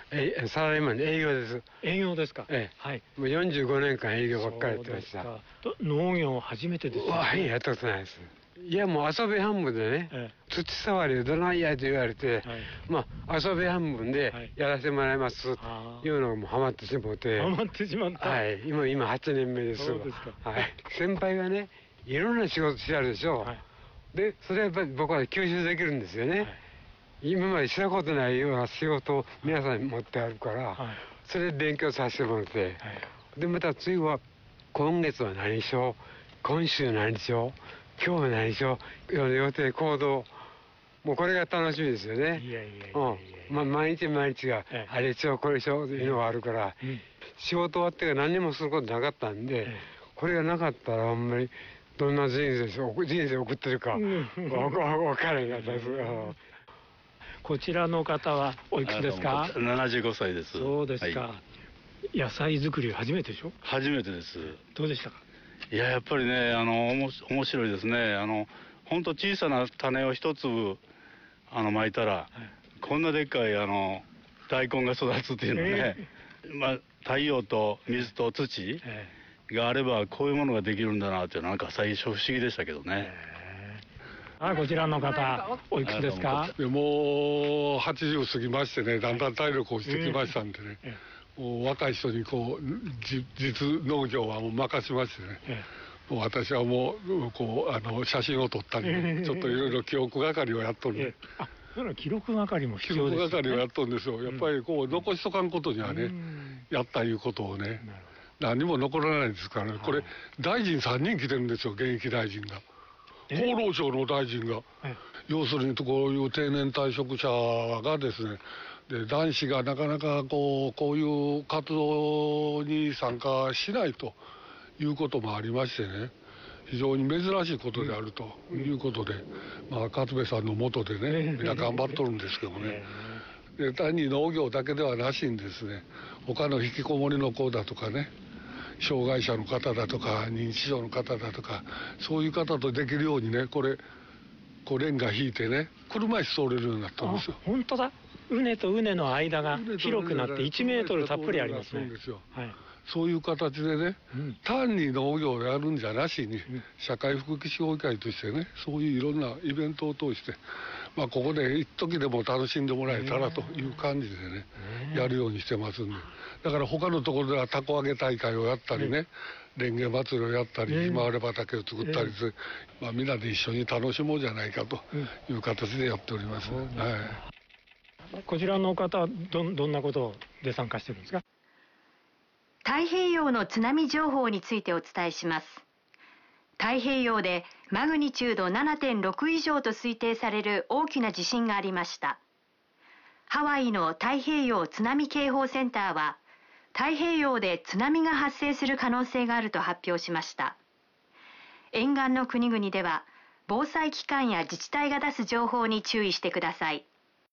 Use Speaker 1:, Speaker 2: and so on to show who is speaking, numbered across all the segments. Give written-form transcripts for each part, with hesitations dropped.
Speaker 1: サラリーマンで営業です。
Speaker 2: 営業ですか。
Speaker 1: はい。もう45年間営業ばっかりやってました。
Speaker 2: 農業初めてですよね。
Speaker 1: はい、やったことないです。いや、もう遊び半分でね、土触りどないやと言われて、まあ遊び半分でやらせてもらいますというのがもうハマってしまって。
Speaker 2: ハマってしまった。
Speaker 1: はい、今8年目です。
Speaker 2: そうですか。
Speaker 1: はい。先輩がね、いろんな仕事してあるでしょ。で、それはやっぱり僕は吸収できるんですよね。今までしたことないような仕事を皆さんに持ってあるから、それで勉強させてもらって、でまた次は今月は何しよう、今週何しよう、今日は何しよう、予定行動、もうこれが楽しみですよね。毎日毎日があれしようこれしようというのがあるから、仕事終わってから何にもすることなかったんで、これがなかったらあんまりどんな人生を送ってるか分からなかったです。
Speaker 2: こちらの方はおいくつですか
Speaker 3: ？75歳です。
Speaker 2: そうですか。野菜作り初めてでしょ？
Speaker 3: 初めてです。
Speaker 2: どうでしたか？
Speaker 3: いや、やっぱりね、面白いですね。本当小さな種を一粒まいたら、こんなでっかい大根が育つっていうのね。まあ太陽と水と土があればこういうものができるんだなってなんか最初不思議でしたけどね。
Speaker 2: こちらの方おいくつですか？
Speaker 4: もう80過ぎましてね、だんだん体力落ちてきましたんでね、もう若い人にこう実農業はもう任せましてね、もう私はもう写真を撮ったり、ね、ちょっといろいろ記録係をやっとる。
Speaker 2: それは記録係も必要ですね。
Speaker 4: 記録係をやっとるんですよ。やっぱりこう残しとかんことにはね、やったいうことをね、何も残らないですからね。これ大臣3人来てるんですよ、現役大臣が。厚労省の大臣が、要するにこういう定年退職者がですね、で男子がなかなかこういう活動に参加しないということもありましてね、非常に珍しいことであるということで、まあ勝部さんの下でね、みんな頑張っとるんですけどね。で単に農業だけではなしにですね、他の引きこもりの子だとかね、障害者の方だとか認知症の方だとか、そういう方とできるようにね、これレンガ引いてね、車椅子通れるようになったんですよ。
Speaker 2: 本当だ。畝と畝の間が広くなって1メートルたっぷりありますね。
Speaker 4: そういう形でね、単に農業をやるんじゃなしに、社会福祉協議会としてね、そういういろんなイベントを通して、まあここで一時でも楽しんでもらえたらという感じでね、やるようにしてますんで。だから他のところでは凧揚げ大会をやったりね、レンゲ祭りをやったり、ひまわり畑を作ったりして、まあみんなで一緒に楽しもうじゃないかという形でやっております。
Speaker 2: こちらの方はどんなことで参加してるんですか？
Speaker 5: 太平洋の津波情報についてお伝えします。太平洋でマグニチュード 7.6 以上と推定される大きな地震がありました。ハワイの太平洋津波警報センターは、太平洋で津波が発生する可能性があると発表しました。沿岸の国々では、防災機関や自治体が出す情報に注意してください。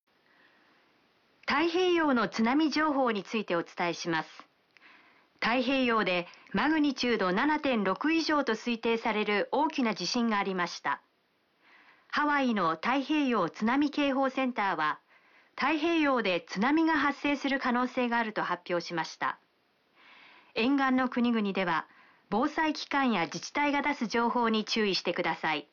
Speaker 5: 太平洋の津波情報についてお伝えします。太平洋でマグニチュード 7.6 以上と推定される大きな地震がありました。ハワイの太平洋津波警報センターは、太平洋で津波が発生する可能性があると発表しました。沿岸の国々では、防災機関や自治体が出す情報に注意してください。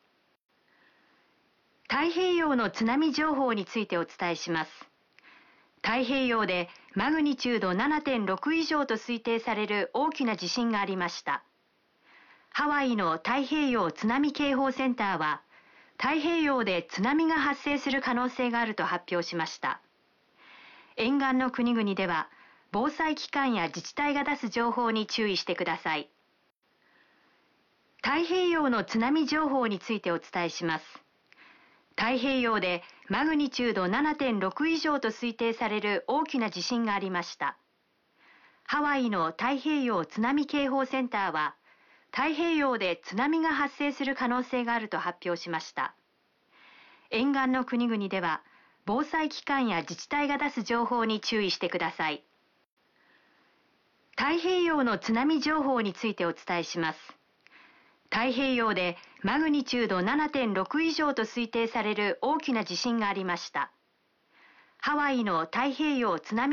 Speaker 5: 太平洋の津波情報についてお伝えします。太平洋でマグニチュード 7.6 以上と推定される大きな地震がありました。ハワイの太平洋津波警報センターは、太平洋で津波が発生する可能性があると発表しました。沿岸の国々では、防災機関や自治体が出す情報に注意してください。太平洋の津波情報についてお伝えします。太平洋でマグニチュード 7.6 以上と推定される大きな地震がありました。ハワイの太平洋津波警報センターは、太平洋で津波が発生する可能性があると発表しました。沿岸の国々では、防災機関や自治体が出す情報に注意してください。太平洋の津波情報についてお伝えします。太平洋でマグニチュード 7.6 以上と推定される大きな地震がありました。ハワイの太平洋津波